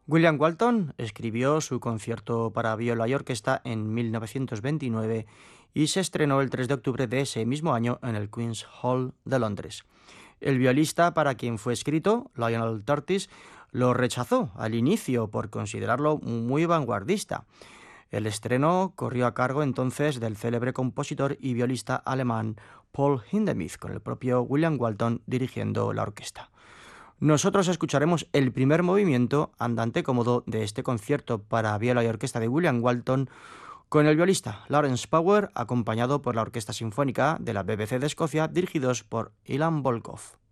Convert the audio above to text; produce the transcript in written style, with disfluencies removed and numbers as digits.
William Walton escribió su concierto para viola y orquesta en 1929 y se estrenó el 3 de octubre de ese mismo año en el Queen's Hall de Londres. El violista para quien fue escrito, Lionel Curtis, lo rechazó al inicio por considerarlo muy vanguardista. El estreno corrió a cargo entonces del célebre compositor y violista alemán Paul Hindemith, con el propio William Walton dirigiendo la orquesta. Nosotros escucharemos el primer movimiento andante cómodo de este concierto para viola y orquesta de William Walton con el violista Lawrence Power, acompañado por la Orquesta Sinfónica de la BBC de Escocia, dirigidos por Ilan Volkov.